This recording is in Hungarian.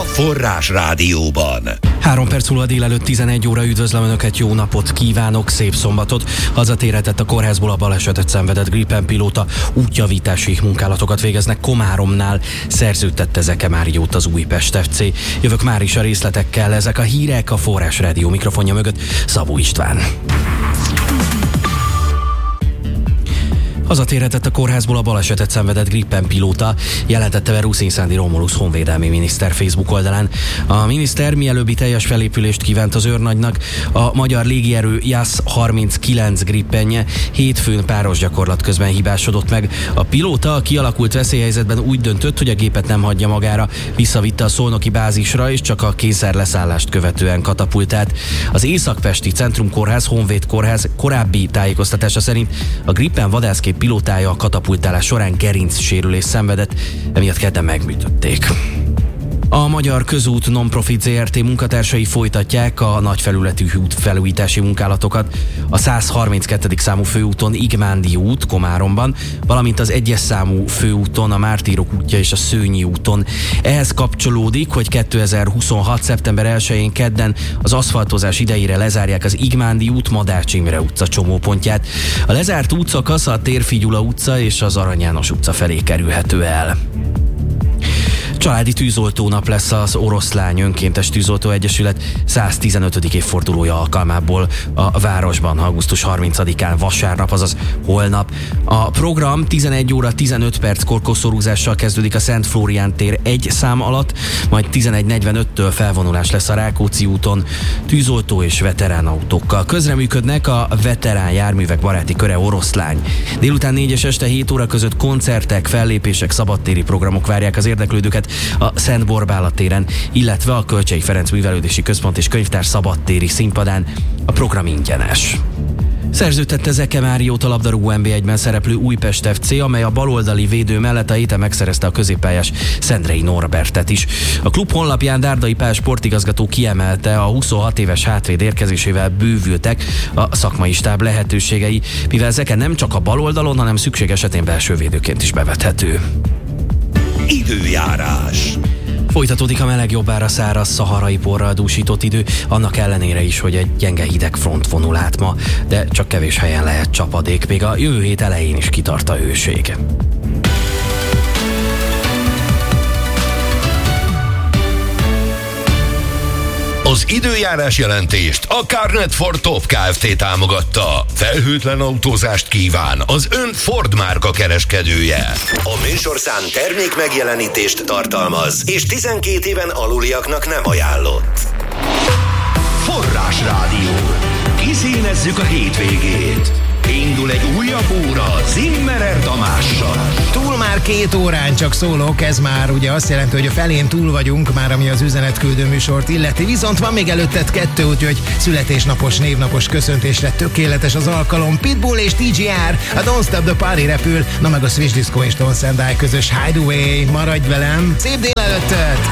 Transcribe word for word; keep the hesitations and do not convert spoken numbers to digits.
Forrás Rádióban. Három perc múlva délelőtt tizenegy óra, üdvözlöm Önöket, jó napot kívánok, szép szombatot. Hazatérhetett a kórházból a balesetet szenvedett Gripen pilóta, útjavítási munkálatokat végeznek Komáromnál, szerződtette Zeke Máriót az Újpest ef cé. Jövök már is a részletekkel, ezek a hírek a Forrás Rádió mikrofonja mögött, Szabó István. Hazatérhetett a kórházból a balesetet szenvedett Gripen pilóta, jelentette be Ruszin Sándor Romulusz honvédelmi miniszter Facebook oldalán. A miniszter mielőbbi teljes felépülést kívánt az őrnagynak. A magyar légierő Jas harminckilenc Gripenje hétfőn páros gyakorlat közben hibásodott meg. A pilóta a kialakult veszélyhelyzetben úgy döntött, hogy a gépet nem hagyja magára, visszavitte a szolnoki bázisra, és csak a kényszerleszállást követően katapultált. Az Észak-Pesti Centrumkórház Honvéd Kórház korábbi tájékoztatása szerint a Gripen vadászgép pilótája a katapultálás során gerincsérülést szenvedett, emiatt kedden megműtötték. A Magyar Közút Non-Profit zé er té munkatársai folytatják a nagyfelületű útfelújítási munkálatokat a száz harminckettedik számú főúton Igmándi út Komáromban, valamint az egyes számú főúton a Mártírok útja és a Szőnyi úton. Ehhez kapcsolódik, hogy kétezer-huszonhat. szeptember elsején kedden az aszfaltozás idejére lezárják az Igmándi út Madács Imre utca csomópontját. A lezárt útszakasz a Térfi Gyula utca és az Arany János utca felé kerülhető el. Családi tűzoltónap lesz az Oroszlány Önkéntes Tűzoltó Egyesület száztizenötödik évfordulója alkalmából a városban augusztus harmincadikán vasárnap, azaz holnap. A program tizenegy óra tizenöt perckor koszorúzással kezdődik a Szent Flórián tér egy szám alatt, majd tizenegy negyvenöttől felvonulás lesz a Rákóczi úton tűzoltó és veterán autókkal. Közreműködnek a Veterán Járművek Baráti Köre Oroszlány. Délután négy és este hét óra között koncertek, fellépések, szabadtéri programok várják az érdeklődőket a Szent Borbála téren, illetve a Kölcsey Ferenc Művelődési Központ és Könyvtár szabadtéri színpadán. A program ingyenes. Szerződtette Zeke Máriót a labdarúgó en bé egyben szereplő Újpest ef cé, amely a baloldali védő mellett a héten megszerezte a középpályás Szendrei Norbertet is. A klub honlapján Dárdai Pál sportigazgató kiemelte, a huszonhat éves hátvéd érkezésével bővültek a szakmai stáb lehetőségei, mivel Zeke nem csak a baloldalon, hanem szükség esetén belső védőként is bevethető. Időjárás. Folytatódik a meleg jobbára száraz szaharai porral dúsított idő, annak ellenére is, hogy egy gyenge hideg front vonul át ma, de csak kevés helyen lehet csapadék, még a jövő hét elején is kitart a hőség. Az időjárás jelentést a Carnet Ford Top Kft. Támogatta. Felhőtlen autózást kíván az ön Ford márka kereskedője. A műsorszám termék megjelenítést tartalmaz, és tizenkét éven aluliaknak nem ajánlott. Forrás Rádió. Kiszínezzük a hétvégét. Indul egy újabb óra Zimmerer Tamással. Túl már két órán csak szólok, ez már ugye azt jelenti, hogy a felén túl vagyunk, már ami az üzenetküldő műsort illeti, viszont van még előtted kettő, úgyhogy születésnapos, névnapos köszöntésre tökéletes az alkalom. Pitbull és té gé er, a Don't Stop the Party repül, na meg a Swiss Disco és Tones and I közös Hideaway, maradj velem, szép délelőttet!